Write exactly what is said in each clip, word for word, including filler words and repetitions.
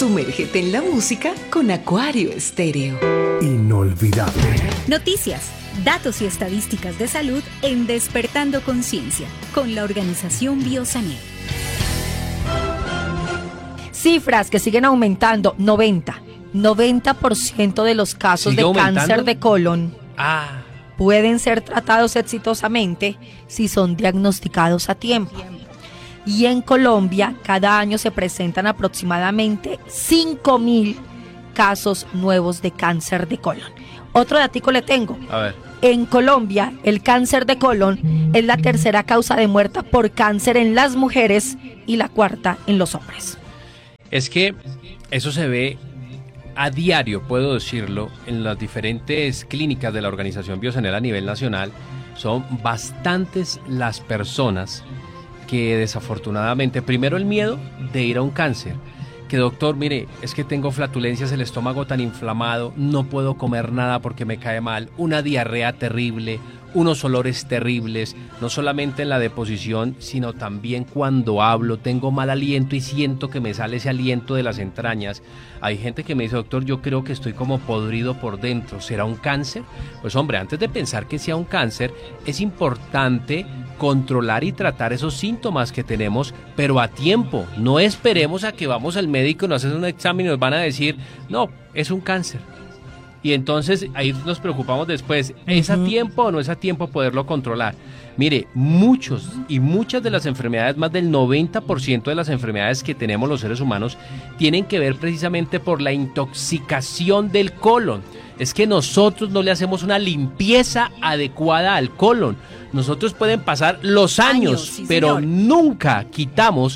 Sumérgete en la música con Acuario Estéreo. Inolvidable. Noticias, datos y estadísticas de salud en Despertando Conciencia con la organización Biosanet. Cifras que siguen aumentando. noventa por ciento de los casos de aumentando? cáncer de colon Ah, pueden ser tratados exitosamente si son diagnosticados a tiempo. Y en Colombia, cada año se presentan aproximadamente cinco mil casos nuevos de cáncer de colon. Otro datico le tengo. a ver. En Colombia, el cáncer de colon es la tercera causa de muerte por cáncer en las mujeres y la cuarta en los hombres. Es que eso se ve a diario, puedo decirlo, en las diferentes clínicas de la Organización Biosanet a nivel nacional. Son bastantes las personas que desafortunadamente, primero el miedo de ir a un cáncer, que doctor, mire, es que tengo flatulencias, el estómago tan inflamado, no puedo comer nada porque me cae mal, una diarrea terrible, unos olores terribles, no solamente en la deposición, sino también cuando hablo, tengo mal aliento y siento que me sale ese aliento de las entrañas. Hay gente que me dice, doctor, yo creo que estoy como podrido por dentro, ¿será un cáncer? Pues hombre, antes de pensar que sea un cáncer, es importante controlar y tratar esos síntomas que tenemos, pero a tiempo. No esperemos a que vamos al médico, nos hacen un examen y nos van a decir, no, es un cáncer. Y entonces ahí nos preocupamos después, ¿es a tiempo o no es a tiempo poderlo controlar? Mire, muchos y muchas de las enfermedades, más del noventa por ciento de las enfermedades que tenemos los seres humanos, tienen que ver precisamente por la intoxicación del colon. Es que nosotros no le hacemos una limpieza adecuada al colon. Nosotros pueden pasar los años, Años, sí, pero señor. nunca quitamos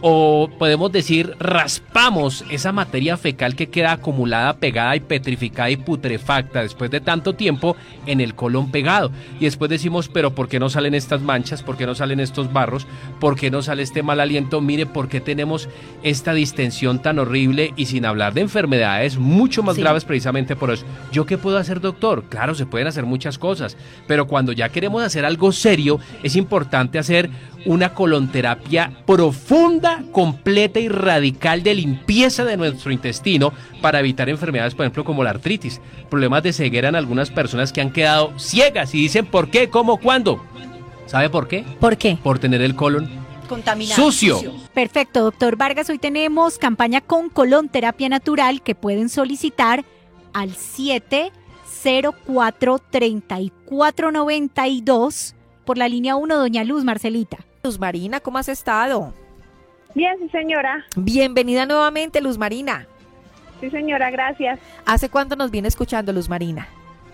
o podemos decir raspamos esa materia fecal que queda acumulada, pegada y petrificada y putrefacta después de tanto tiempo en el colon pegado. Y después decimos, pero ¿por qué no salen estas manchas? ¿Por qué no salen estos barros? ¿Por qué no sale este mal aliento? Mire, ¿por qué tenemos esta distensión tan horrible? Y sin hablar de enfermedades mucho más Sí. graves precisamente por eso. ¿Yo qué puedo hacer, doctor? Claro, se pueden hacer muchas cosas, pero cuando ya queremos hacer algo serio, es importante hacer una colonterapia profunda, completa y radical de limpieza de nuestro intestino para evitar enfermedades, por ejemplo, como la artritis, problemas de ceguera en algunas personas que han quedado ciegas y dicen ¿por qué? ¿Cómo? ¿Cuándo? ¿Sabe por qué? ¿Por qué? Por tener el colon Contaminado. sucio. Perfecto, doctor Vargas. Hoy tenemos campaña con colon terapia natural que pueden solicitar al siete cero cuatro, treinta y cuatro noventa y dos por la línea uno, doña Luz Marcelita. Luz Marina, ¿cómo has estado? Bien, sí, señora. Bienvenida nuevamente, Luz Marina. Sí, señora, gracias. ¿Hace cuánto nos viene escuchando, Luz Marina?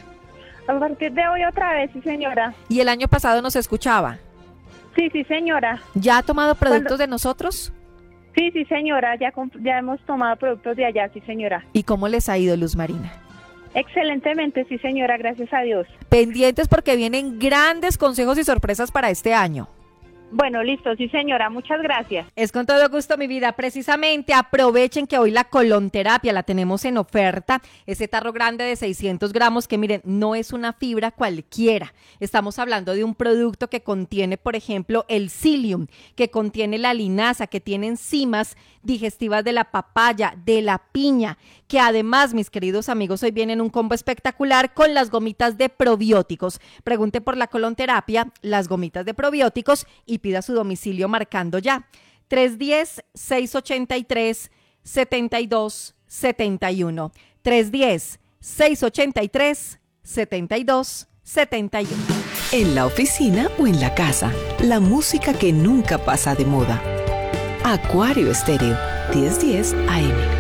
A partir de hoy otra vez, sí, señora. ¿Y el año pasado nos escuchaba? Sí, sí, señora. ¿Ya ha tomado productos ¿Cuándo? de nosotros? Sí, sí, señora. Ya, comp- ya hemos tomado productos de allá, sí, señora. ¿Y cómo les ha ido, Luz Marina? Excelentemente, sí, señora, gracias a Dios. Pendientes porque vienen grandes consejos y sorpresas para este año. Bueno, listo, sí, señora, muchas gracias. Es con todo gusto, mi vida. Precisamente aprovechen que hoy la colonterapia la tenemos en oferta. Ese tarro grande de seiscientos gramos que miren, no es una fibra cualquiera. Estamos hablando de un producto que contiene, por ejemplo, el psyllium, que contiene la linaza, que tiene enzimas digestivas de la papaya, de la piña, que además, mis queridos amigos, hoy vienen un combo espectacular con las gomitas de probióticos. Pregunte por la colonterapia, las gomitas de probióticos y pida su domicilio marcando ya. tres uno cero, seis ocho tres, siete dos siete uno. tres uno cero, seis ocho tres, siete dos siete uno. En la oficina o en la casa, la música que nunca pasa de moda. Acuario Estéreo, diez diez A M.